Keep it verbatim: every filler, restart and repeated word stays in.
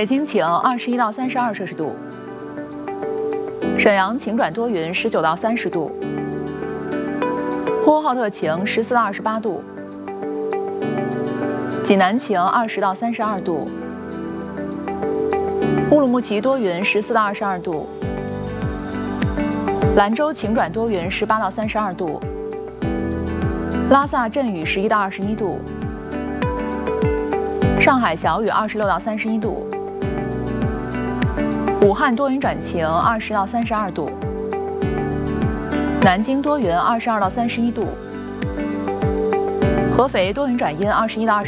北京晴，二十一到三十二摄氏度；沈阳晴转多云，十九到三十度；呼和浩特晴，十四到二十八度；济南晴，二十到三十二度；乌鲁木齐多云，十四到二十二度；兰州晴转多云，十八到三十二度；拉萨阵雨，十一到二十一度；上海小雨，二十六到三十一度；武汉多云转晴，二十到三十二度；南京多云，二十二到三十一度；合肥多云转阴，二十一到二十。